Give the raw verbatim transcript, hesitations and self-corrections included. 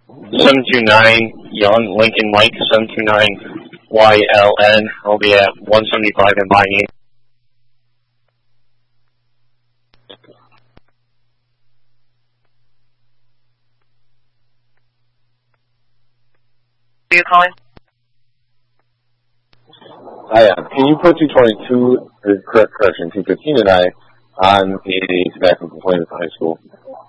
seven two nine Young Lincoln Mike, seven two nine Y L N. I'll be at one seventy-five in Miami. Are you calling? I am. Can you put two twenty-two, or correct, correction, two fifteen and I on a tobacco complaint at the high school?